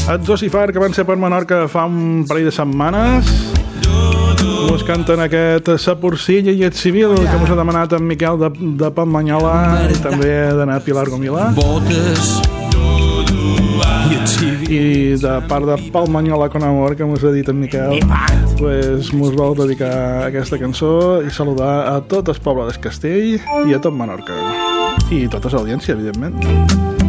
Zocifar, que van ser per Menorca fa un parell de setmanes. Mos canten aquest Sa Porcilla i et Civil, que mos ha demanat en Miquel de Palmanyola i també d'anar Pilar Gomila. I de part de Palmanyola con amor, que mos ha dit en Miquel, pues mos vol dedicar aquesta cançó i saludar a tot el poble del Castell i a tot Menorca. I tota l'audiència, evidentment.